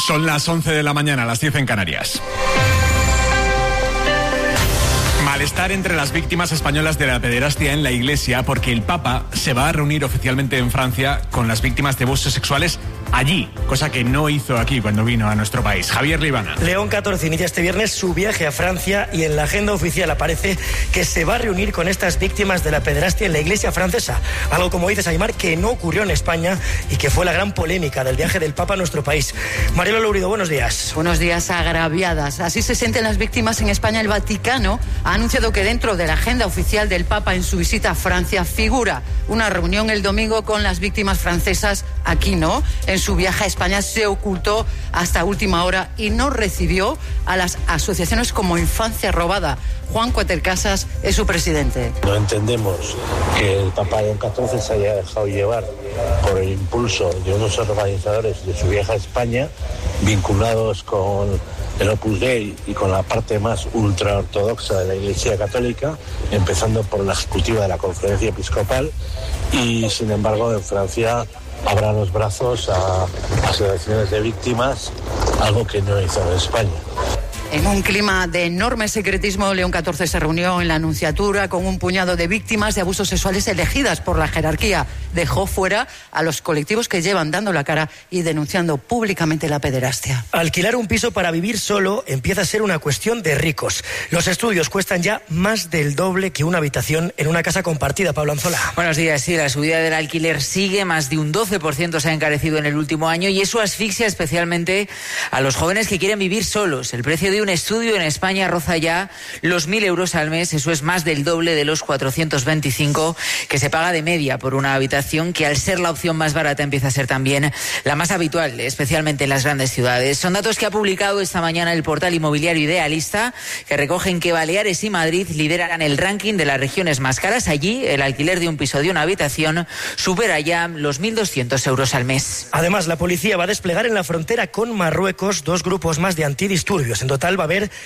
Son las 11 de la mañana, las 10 en Canarias. Malestar entre las víctimas españolas de la pederastia en la Iglesia porque el Papa se va a reunir oficialmente en Francia con las víctimas de abusos sexuales allí, cosa que no hizo aquí cuando vino a nuestro país. Javier Libana. León XIV inicia este viernes su viaje a Francia y en la agenda oficial aparece que se va a reunir con estas víctimas de la pederastia en la Iglesia francesa. Algo, como dices, Aymar, que no ocurrió en España y que fue la gran polémica del viaje del Papa a nuestro país. Mariela Lourido, buenos días. Buenos días, agraviadas. Así se sienten las víctimas en España. El Vaticano ha anunciado que dentro de la agenda oficial del Papa en su visita a Francia figura una reunión el domingo con las víctimas francesas. Aquí no. En su viaje a España se ocultó hasta última hora y no recibió a las asociaciones como Infancia Robada. Juan Cuatercasas es su presidente. No entendemos que el Papa León XIV se haya dejado llevar por el impulso de unos organizadores de su viaje a España, vinculados con el Opus Dei y con la parte más ultraortodoxa de la Iglesia Católica, empezando por la ejecutiva de la Conferencia Episcopal, y sin embargo en Francia abran los brazos a asociaciones de víctimas, algo que no hizo en España. En un clima de enorme secretismo, León XIV se reunió en la Nunciatura con un puñado de víctimas de abusos sexuales elegidas por la jerarquía. Dejó fuera a los colectivos que llevan dando la cara y denunciando públicamente la pederastia. Alquilar un piso para vivir solo empieza a ser una cuestión de ricos. Los estudios cuestan ya más del doble que una habitación en una casa compartida. Pablo Anzola. Buenos días. Sí, la subida del alquiler sigue, más de un 12% se ha encarecido en el último año y eso asfixia especialmente a los jóvenes que quieren vivir solos. El precio de un estudio en España roza ya los 1.000 euros al mes, eso es más del doble de los 425 que se paga de media por una habitación, que al ser la opción más barata empieza a ser también la más habitual, especialmente en las grandes ciudades. Son datos que ha publicado esta mañana el portal inmobiliario Idealista, que recogen que Baleares y Madrid lideran el ranking de las regiones más caras. Allí el alquiler de un piso de una habitación supera ya los 1.200 euros al mes. Además, la policía va a desplegar en la frontera con Marruecos 2 grupos más de antidisturbios. En total va a haber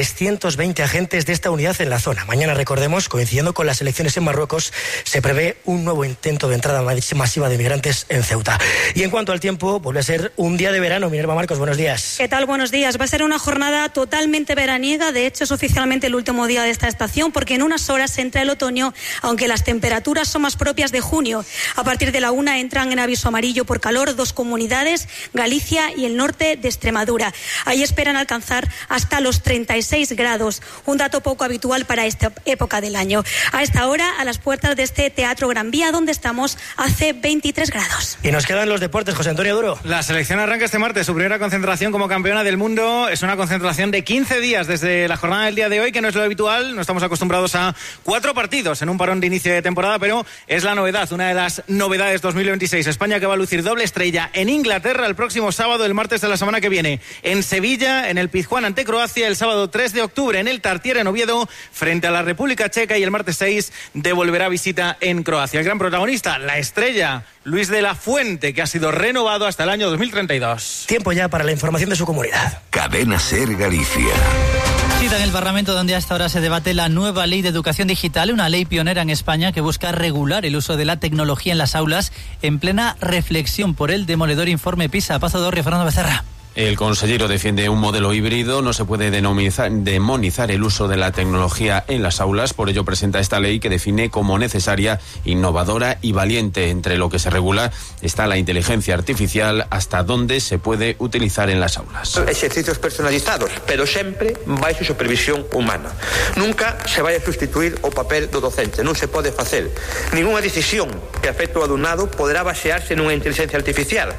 320 agentes de esta unidad en la zona. Mañana, recordemos, coincidiendo con las elecciones en Marruecos, se prevé un nuevo intento de entrada masiva de migrantes en Ceuta. Y en cuanto al tiempo, vuelve a ser un día de verano. Minerva Marcos, buenos días. ¿Qué tal? Buenos días. Va a ser una jornada totalmente veraniega. De hecho, es oficialmente el último día de esta estación, porque en unas horas entra el otoño, aunque las temperaturas son más propias de junio. A partir de la 1 entran en aviso amarillo por calor 2 comunidades, Galicia y el norte de Extremadura. Ahí esperan alcanzar hasta los 36 grados, un dato poco habitual para esta época del año. A esta hora, a las puertas de este Teatro Gran Vía, donde estamos, hace 23 grados. Y nos quedan los deportes, José Antonio Duro. La selección arranca este martes su primera concentración como campeona del mundo. Es una concentración de 15 días desde la jornada del día de hoy, que no es lo habitual. No estamos acostumbrados a 4 partidos en un parón de inicio de temporada, pero es la novedad, una de las novedades 2026. España, que va a lucir doble estrella en Inglaterra el próximo sábado, el martes de la semana que viene. En Sevilla, en el Pizjuán ante Croacia, el sábado 3 de octubre en el Tartiere en Oviedo frente a la República Checa, y el martes 6 devolverá visita en Croacia. El gran protagonista, la estrella, Luis de la Fuente, que ha sido renovado hasta el año 2032. Tiempo ya para la información de su comunidad. Cadena SER Galicia. Cita en el Parlamento, donde hasta ahora se debate la nueva ley de educación digital, una ley pionera en España que busca regular el uso de la tecnología en las aulas, en plena reflexión por el demoledor informe PISA. Pazo Dorrio, Fernando Becerra. El consejero defiende un modelo híbrido. No se puede demonizar el uso de la tecnología en las aulas. Por ello presenta esta ley que define como necesaria, innovadora y valiente. Entre lo que se regula está la inteligencia artificial, hasta dónde se puede utilizar en las aulas. Ejercicios personalizados, pero sempre baixo supervisión humana. Nunca se vai a sustituir o papel do docente. Non se pode facer ninguna decisión que afecte ao alumnado poderá basearse nunha inteligencia artificial.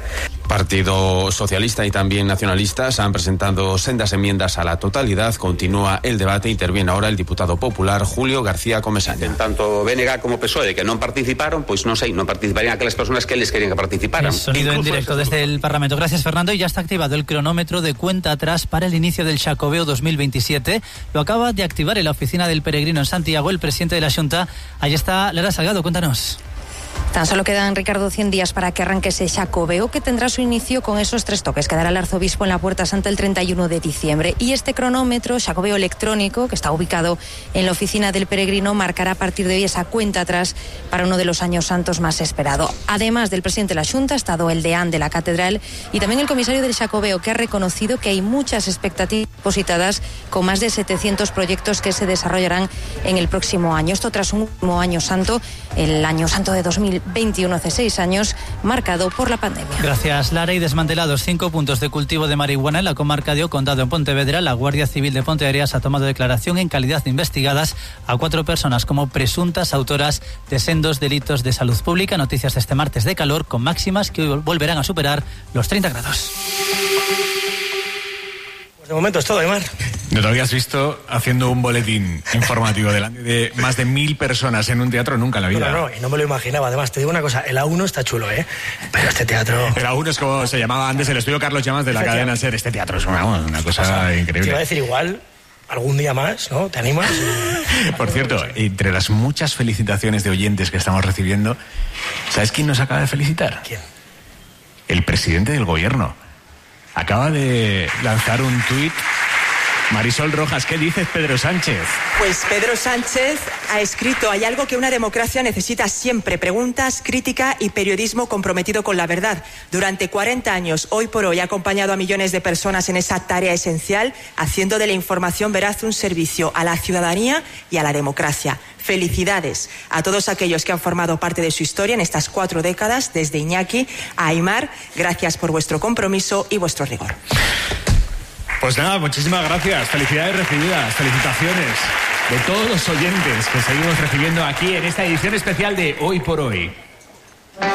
Partido Socialista y también nacionalistas han presentado sendas enmiendas a la totalidad. Continúa el debate. Interviene ahora el diputado popular Julio García Comesaña. Tanto BNG como PSOE, que non participaron, pois non sei, non participarían aquelas persoas que eles querían que participaran. Sonido en directo desde el Parlamento. Gracias, Fernando. Y ya está activado el cronómetro de cuenta atrás para el inicio del Xacobeo 2027. Lo acaba de activar en la oficina del Peregrino en Santiago el presidente de la Xunta. Ahí está Lara Salgado, cuéntanos. Tan solo quedan, Ricardo, 100 días para que arranque ese Xacobeo, que tendrá su inicio con esos 3 toques que dará el arzobispo en la Puerta Santa el 31 de diciembre. Y este cronómetro, Xacobeo electrónico, que está ubicado en la oficina del peregrino, marcará a partir de hoy esa cuenta atrás para uno de los años santos más esperado. Además del presidente de la Xunta, ha estado el deán de la catedral y también el comisario del Xacobeo, que ha reconocido que hay muchas expectativas depositadas con más de 700 proyectos que se desarrollarán en el próximo año. Esto tras un último año santo, el año santo de 2021, hace 6 años, marcado por la pandemia. Gracias, Lara. Y desmantelados 5 puntos de cultivo de marihuana en la comarca de Ocondado, en Pontevedra, la Guardia Civil de Ponteareas ha tomado declaración en calidad de investigadas a 4 personas como presuntas autoras de sendos delitos de salud pública. Noticias de este martes de calor, con máximas que volverán a superar los 30 grados. De momento es todo, Aymar. ¿No te habías visto haciendo un boletín informativo delante de más de 1000 personas en un teatro? Nunca en la vida. No, y no me lo imaginaba. Además, te digo una cosa, el A1 está chulo, ¿eh? Pero este teatro... El A1 es como se llamaba antes el estudio Carlos Llamas de la cadena SER. Este teatro es una cosa increíble. Te iba a decir igual, algún día más, ¿no? ¿Te animas? Por cierto, entre las muchas felicitaciones de oyentes que estamos recibiendo, ¿sabes quién nos acaba de felicitar? ¿Quién? El presidente del gobierno. Acaba de lanzar un tuit. Marisol Rojas, ¿qué dices, Pedro Sánchez? Pues Pedro Sánchez ha escrito: hay algo que una democracia necesita siempre: preguntas, crítica y periodismo comprometido con la verdad. Durante 40 años, hoy por hoy, ha acompañado a millones de personas en esa tarea esencial, haciendo de la información veraz un servicio a la ciudadanía y a la democracia. Felicidades a todos aquellos que han formado parte de su historia en estas 4 décadas, desde Iñaki a Aymar. Gracias por vuestro compromiso y vuestro rigor. Pues nada, muchísimas gracias. Felicidades recibidas, felicitaciones de todos los oyentes que seguimos recibiendo aquí en esta edición especial de Hoy por Hoy.